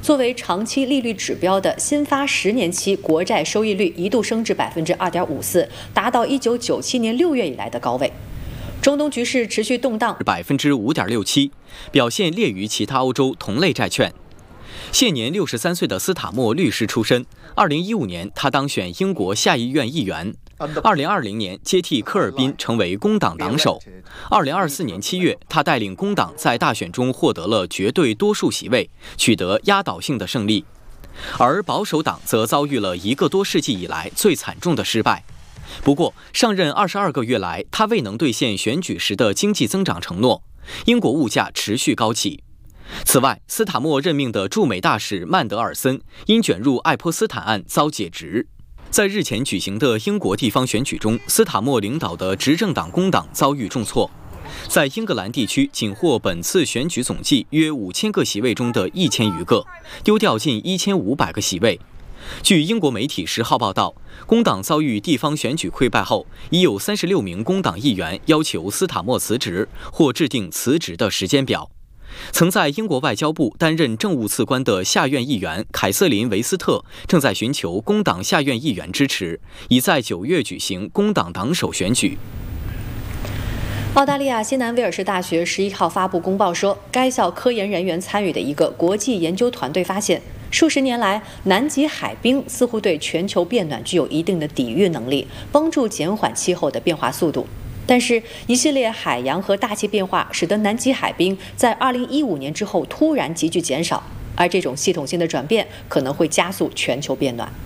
作为长期利率指标的新发10年期国债收益率一度升至2.54%，达到1997年6月以来的高位。中东局势持续动荡 ，5.67%，表现劣于其他欧洲同类债券。现年63岁的斯塔默律师出身，2015年他当选英国下议院议员，2020年接替科尔宾成为工党党首。2024年7月，他带领工党在大选中获得了绝对多数席位，取得压倒性的胜利。而保守党则遭遇了1个多世纪以来最惨重的失败。不过，上任22个月来，他未能兑现选举时的经济增长承诺，英国物价持续高企。此外，斯塔默任命的驻美大使曼德尔森因卷入爱泼斯坦案遭解职。在日前举行的英国地方选举中，斯塔默领导的执政党工党遭遇重挫，在英格兰地区仅获本次选举总计约5000个席位中的1000余个，丢掉近1500个席位。据英国媒体10号报道，工党遭遇地方选举溃败后，已有36名工党议员要求斯塔默辞职或制定辞职的时间表。曾在英国外交部担任政务次官的下院议员凯瑟琳·维斯特正在寻求工党下院议员支持，已在9月举行工党党首选举。 澳大利亚新南威尔士大学11号发布公报说，该校科研人员参与的一个国际研究团队发现，数十年来，南极海冰似乎对全球变暖具有一定的抵御能力，帮助减缓气候的变化速度。但是，一系列海洋和大气变化使得南极海冰在2015年之后突然急剧减少，而这种系统性的转变可能会加速全球变暖。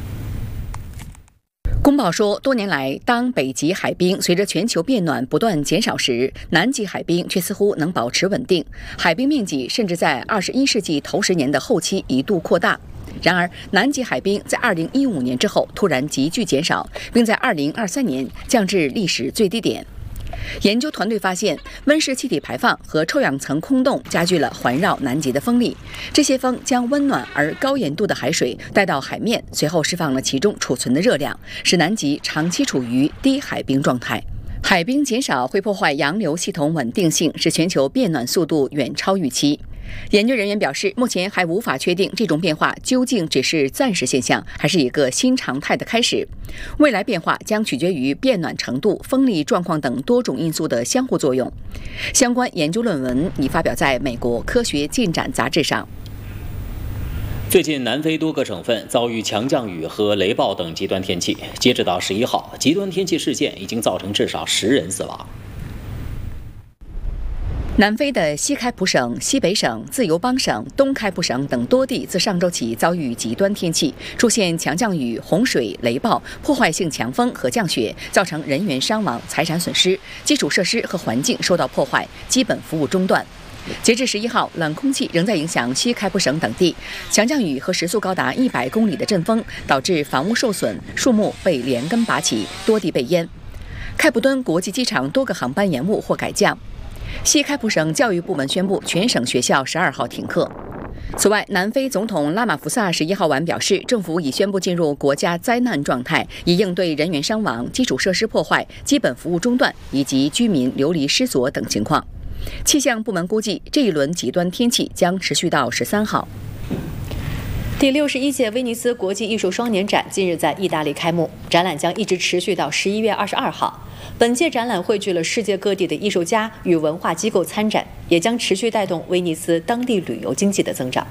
公报说，多年来，当北极海冰随着全球变暖不断减少时，南极海冰却似乎能保持稳定，海冰面积甚至在21世纪头10年的后期一度扩大。然而，南极海冰在2015年之后突然急剧减少，并在2023年降至历史最低点。研究团队发现，温室气体排放和臭氧层空洞加剧了环绕南极的风力，这些风将温暖而高盐度的海水带到海面，随后释放了其中储存的热量，使南极长期处于低海冰状态。海冰减少会破坏洋流系统稳定性，使全球变暖速度远超预期。研究人员表示，目前还无法确定这种变化究竟只是暂时现象，还是一个新常态的开始。未来变化将取决于变暖程度、风力状况等多种因素的相互作用。相关研究论文已发表在美国科学进展杂志上。 最近，南非多个省份遭遇强降雨和雷暴等极端天气。截止到11号，极端天气事件已经造成至少10人死亡。 南非的西开普省、西北省、自由邦省、东开普省等多地自上周起遭遇极端天气，出现强降雨、洪水、雷暴、破坏性强风和降雪，造成人员伤亡、财产损失，基础设施和环境受到破坏，基本服务中断。截至11号，冷空气仍在影响西开普省等地，强降雨和时速高达100公里的阵风导致房屋受损，树木被连根拔起，多地被淹。开普敦国际机场多个航班延误或改降。西开普省教育部门宣布，全省学校12号停课。此外，南非总统拉马福萨11号晚表示，政府已宣布进入国家灾难状态，以应对人员伤亡、基础设施破坏、基本服务中断以及居民流离失所等情况。气象部门估计，这一轮极端天气将持续到13号。 第61届威尼斯国际艺术双年展近日在意大利开幕，展览将一直持续到11月22号。本届展览汇聚了世界各地的艺术家与文化机构参展，也将持续带动威尼斯当地旅游经济的增长。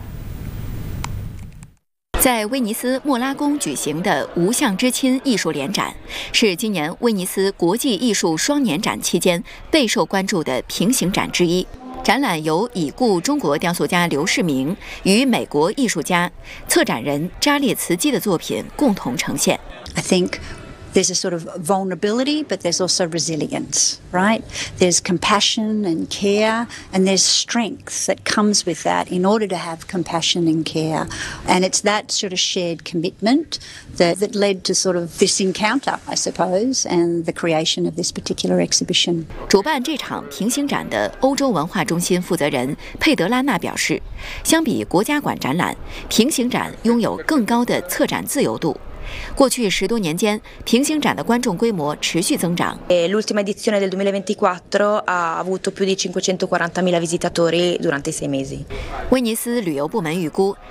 在威尼斯莫拉宫举行的“无相之亲”艺术联展，是今年威尼斯国际艺术双年展期间备受关注的平行展之一。展览由已故中国雕塑家刘世明与美国艺术家、策展人扎列茨基的作品共同呈现。 I think there's a sort of vulnerability, but there's also resilience, right? There's compassion and care, and there's strength that comes with that in order to have compassion and care. And it's that sort of shared commitment that led to sort of this encounter, I suppose, and the creation of this particular exhibition. 主办这场平行展的欧洲文化中心负责人佩德拉纳表示，相比国家馆展览，平行展拥有更高的策展自由度。过去10多年间，平行展的观众规模持续增长。 L'ultima edizione del 2024 ha avuto più di 540.000 visitatori durante i 6 mesi. 威尼斯旅游部门预估，